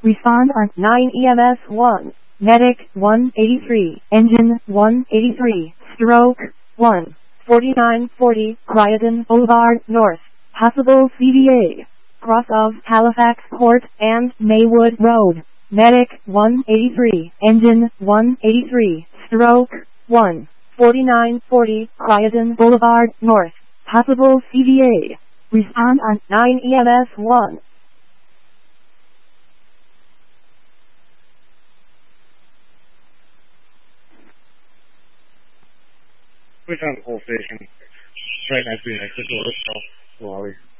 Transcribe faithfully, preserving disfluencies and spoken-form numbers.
Respond on nine E M S one. Medic one eighty-three. Engine one eighty-three. Stroke one. forty-nine forty. Croydon Boulevard North. Possible C V A. Cross of Halifax Court and Maywood Road. Medic one eighty-three. Engine one eighty-three. Stroke one. forty-nine forty. Croydon Boulevard North. Possible C V A. Respond on nine E M S one. 会上 whole station right next to you, next to the door. So, Wally.